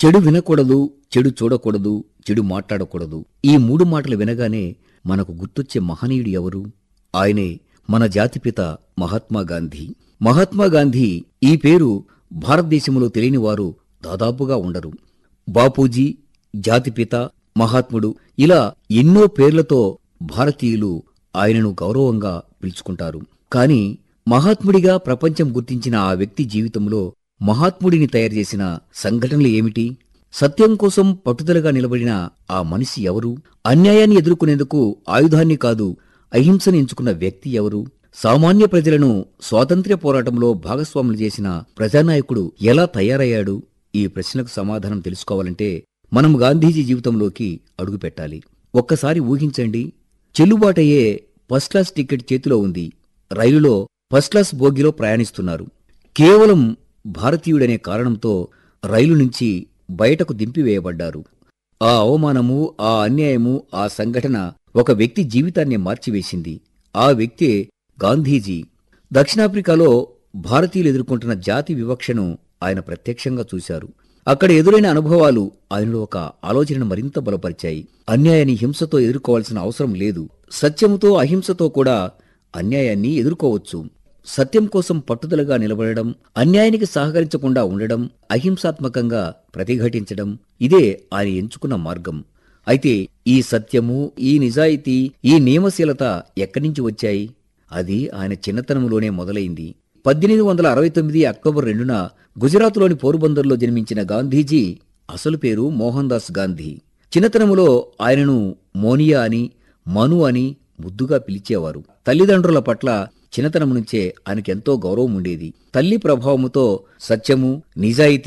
చెడు వినకూడదు, చెడు చూడకూడదు, చెడు మాట్లాడకూడదు. ఈ 3 మాటలు వినగానే మనకు గుర్తొచ్చే మహనీయుడు ఎవరు? ఆయనే మన జాతిపిత మహాత్మాగాంధీ. మహాత్మాగాంధీ ఈ పేరు భారతదేశంలో తెలియని వారు దాదాపుగా ఉండరు. బాపూజీ, జాతిపిత, మహాత్ముడు ఇలా ఎన్నో పేర్లతో భారతీయులు ఆయనను గౌరవంగా పిలుచుకుంటారు. కాని మహాత్ముడిగా ప్రపంచం గుర్తించిన ఆ వ్యక్తి జీవితంలో మహాత్ముడిని తయారు చేసిన సంఘటనలు ఏమిటి? సత్యం కోసం పట్టుదలగా నిలబడిన ఆ మనిషి ఎవరు? అన్యాయాన్ని ఎదుర్కొనేందుకు ఆయుధాన్ని కాదు, అహింసను ఎంచుకున్న వ్యక్తి ఎవరు? సామాన్య ప్రజలను స్వాతంత్ర్య పోరాటంలో భాగస్వాములు చేసిన ప్రజానాయకుడు ఎలా తయారయ్యాడు? ఈ ప్రశ్నకు సమాధానం తెలుసుకోవాలంటే మనం గాంధీజీ జీవితంలోకి అడుగుపెట్టాలి. ఒక్కసారి ఊహించండి, చెల్లుబాటయ్యే ఫస్ట్ క్లాస్ టికెట్ చేతిలో ఉంది. రైలులో ఫస్ట్ క్లాస్ బోగిలో ప్రయాణిస్తున్నారు. కేవలం భారతీయుడనే కారణంతో రైలు నుంచి బయటకు దింపివేయబడ్డారు. ఆ అవమానము, ఆ అన్యాయము, ఆ సంఘటన ఒక వ్యక్తి జీవితాన్ని మార్చివేసింది. ఆ వ్యక్తే గాంధీజీ. దక్షిణాఫ్రికాలో భారతీయులు ఎదుర్కొంటున్న జాతి వివక్షను ఆయన ప్రత్యక్షంగా చూశారు. అక్కడ ఎదురైన అనుభవాలు ఆయనలో ఒక ఆలోచనను మరింత బలపరిచాయి. అన్యాయాన్ని హింసతో ఎదుర్కోవాల్సిన అవసరం లేదు. సత్యముతో, అహింసతో కూడా అన్యాయాన్ని ఎదుర్కోవచ్చు. సత్యం కోసం పట్టుదలగా నిలబడడం, అన్యాయానికి సహకరించకుండా ఉండడం, అహింసాత్మకంగా ప్రతిఘటించడం ఇదే ఆయన ఎంచుకున్న మార్గం. అయితే ఈ సత్యము, ఈ నిజాయితీ, ఈ నియమశీలత ఎక్కడి నుంచి వచ్చాయి? అది ఆయన చిన్నతనంలోనే మొదలైంది. 1869 అక్టోబర్ 2న గుజరాత్లోని పోర్బందర్లో జన్మించిన గాంధీజీ అసలు పేరు మోహన్ దాస్ గాంధీ. చిన్నతనములో ఆయనను మోనియా అని, మను అని ముద్దుగా పిలిచేవారు. తల్లిదండ్రుల పట్ల చిన్నతనం నుంచే ఆయనకెంతో గౌరవం ఉండేది. తల్లి ప్రభావముతో సత్యము, నిజాయితీ